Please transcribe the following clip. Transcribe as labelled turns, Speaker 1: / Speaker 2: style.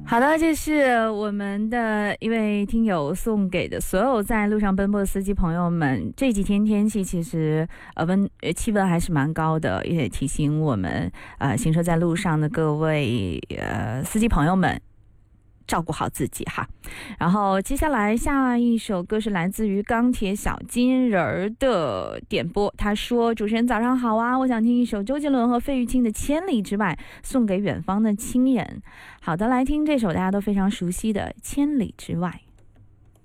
Speaker 1: 好的，这是我们的一位听友送给的所有在路上奔波的司机朋友们。这几天天气其实气温还是蛮高的，也提醒我们行车在路上的各位司机朋友们照顾好自己哈。然后接下来下一首歌是来自于钢铁小金人儿的点播，他说：主持人早上好啊，我想听一首周杰伦和费玉清的《千里之外》，送给远方的亲人。好的，来听这首大家都非常熟悉的《千里之外》。